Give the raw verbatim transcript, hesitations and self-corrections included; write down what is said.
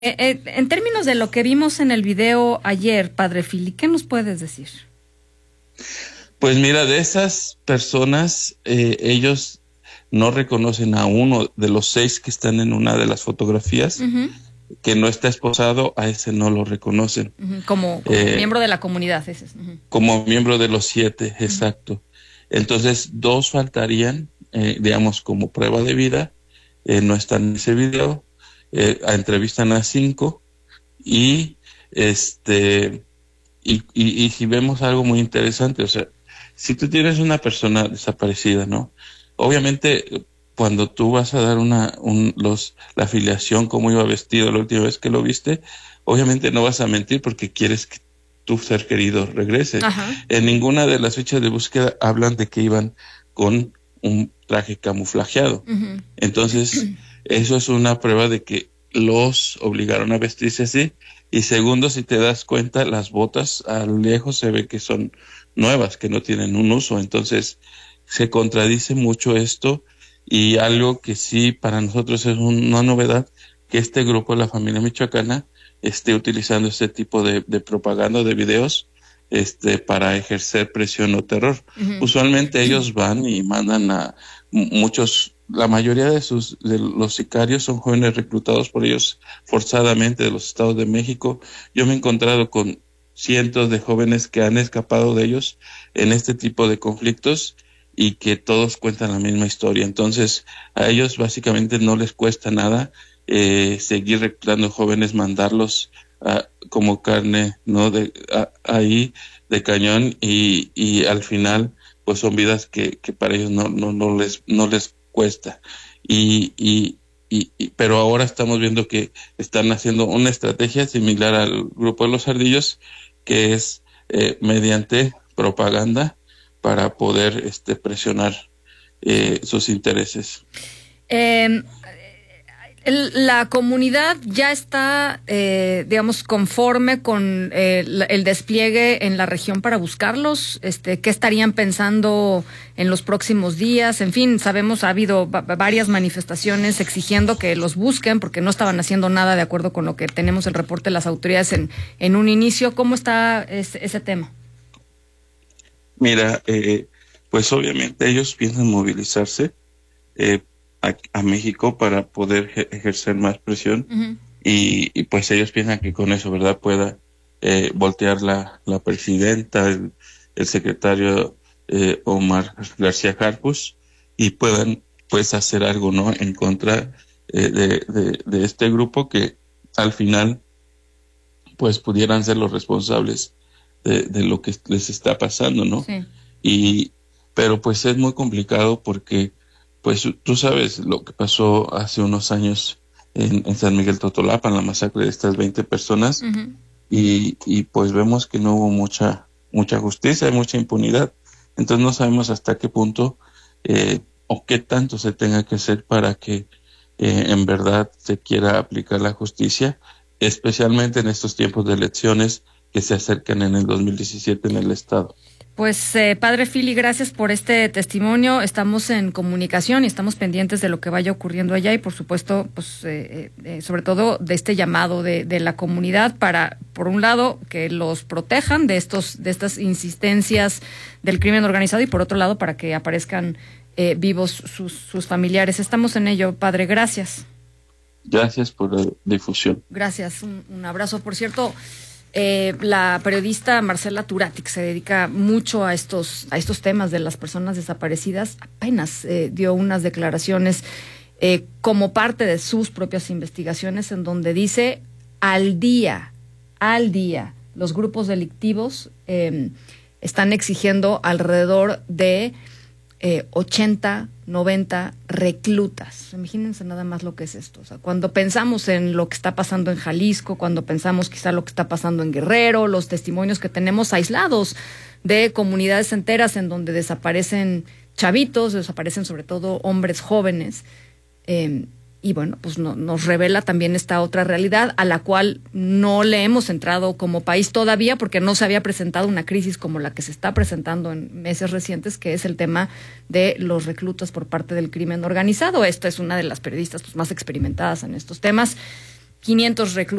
Eh, eh, en términos de lo que vimos en el video ayer, padre Fili, ¿qué nos puedes decir? Pues mira, de esas personas, eh, ellos no reconocen a uno de los seis que están en una de las fotografías, uh-huh. que no está esposado, a ese no lo reconocen. Uh-huh. Como, como eh, miembro de la comunidad, ese es. Uh-huh. Como miembro de los siete, uh-huh. exacto. Entonces, dos faltarían, eh, digamos, como prueba de vida, eh, no están en ese video. Eh, entrevistan a cinco y este y, y, y si vemos algo muy interesante, o sea, si tú tienes una persona desaparecida, ¿no? Obviamente cuando tú vas a dar una un, los la afiliación, cómo iba vestido la última vez que lo viste, obviamente no vas a mentir porque quieres que tu ser querido regrese. Ajá. En ninguna de las fichas de búsqueda hablan de que iban con un traje camuflajeado. Uh-huh. Entonces eso es una prueba de que los obligaron a vestirse así. Y segundo, si te das cuenta, las botas a lo lejos se ve que son nuevas, que no tienen un uso. Entonces, se contradice mucho esto. Y algo que sí para nosotros es una novedad, que este grupo, la familia michoacana, esté utilizando este tipo de, de propaganda, de videos, este, para ejercer presión o terror. Uh-huh. Usualmente ellos van y mandan a muchos, la mayoría de sus, de los sicarios son jóvenes reclutados por ellos forzadamente de los estados de México. Yo me he encontrado con cientos de jóvenes que han escapado de ellos en este tipo de conflictos y que todos cuentan la misma historia. Entonces, a ellos básicamente no les cuesta nada eh, seguir reclutando jóvenes, mandarlos a, como carne, ¿no? De, a, ahí de cañón y, y al final, pues son vidas que, que para ellos no, no, no les, no les cuesta. Y, y, y, y, pero ahora estamos viendo que están haciendo una estrategia similar al grupo de los ardillos, que es eh, mediante propaganda para poder este, presionar eh, sus intereses. Eh, el, la comunidad ya está, eh, digamos, conforme con eh, el despliegue en la región para buscarlos. Este, ¿qué estarían pensando en los próximos días? En fin, sabemos ha habido va- varias manifestaciones exigiendo que los busquen porque no estaban haciendo nada de acuerdo con lo que tenemos el reporte de las autoridades en, en un inicio. ¿Cómo está ese, ese tema? Mira, eh, pues obviamente ellos piensan movilizarse eh, a, a México para poder ejercer más presión. Uh-huh. y, y pues ellos piensan que con eso, ¿verdad?, pueda eh, voltear la, la presidenta, el, el secretario eh, Omar García Harfuch y puedan pues hacer algo, ¿no?, en contra eh, de, de, de este grupo que al final pues pudieran ser los responsables de, de lo que les está pasando, ¿no? Sí. Y pero pues es muy complicado porque pues tú sabes lo que pasó hace unos años en, en San Miguel Totolapan, la masacre de estas veinte personas. Uh-huh. y, y pues vemos que no hubo mucha mucha justicia, hay mucha impunidad. Entonces no sabemos hasta qué punto eh, o qué tanto se tenga que hacer para que eh, en verdad se quiera aplicar la justicia, especialmente en estos tiempos de elecciones que se acercan en el dos mil diecisiete en el estado. Pues, eh, padre Fili, gracias por este testimonio. Estamos en comunicación y estamos pendientes de lo que vaya ocurriendo allá y, por supuesto, pues, eh, eh, sobre todo de este llamado de, de la comunidad para, por un lado, que los protejan de estos, de estas insistencias del crimen organizado y, por otro lado, para que aparezcan eh, vivos sus, sus familiares. Estamos en ello, padre. Gracias. Gracias por la difusión. Gracias. Un, un abrazo. Por cierto, Eh, la periodista Marcela Turati, que se dedica mucho a estos, a estos temas de las personas desaparecidas, apenas eh, dio unas declaraciones eh, como parte de sus propias investigaciones en donde dice al día, al día, los grupos delictivos eh, están exigiendo alrededor de eh, ochenta, noventa reclutas. Imagínense nada más lo que es esto. O sea, cuando pensamos en lo que está pasando en Jalisco, cuando pensamos quizá lo que está pasando en Guerrero, los testimonios que tenemos aislados de comunidades enteras en donde desaparecen chavitos, desaparecen sobre todo hombres jóvenes, eh, y bueno, pues no, nos revela también esta otra realidad a la cual no le hemos entrado como país todavía porque no se había presentado una crisis como la que se está presentando en meses recientes, que es el tema de los reclutas por parte del crimen organizado. Esta es una de las periodistas pues, más experimentadas en estos temas. quinientos reclutas